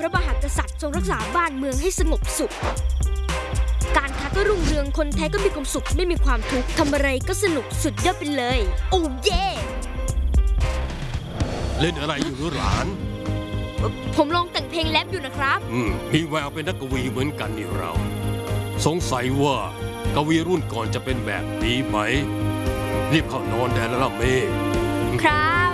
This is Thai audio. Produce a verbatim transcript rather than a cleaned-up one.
ระมหากษัตริย์ทรงรักษาบ้านเมืองให้สงบสุขการค้าก็รุ่งเรืองคนไทยก็มีความสุขไม่มีความทุกข์ทำอะไรก็สนุกสุดยอดไปเลยโอ้เย่เล่นอะไรอยู่หรือหลานผมลองแต่งเพลงแรปอยู่นะครับอืมมีแววเป็นนักกวีเหมือนกันนี่เราสงสัยว่ากวีรุ่นก่อนจะเป็นแบบนี้ไหมรีบเข้านอนได้แล้วล่ะเมย์ครับ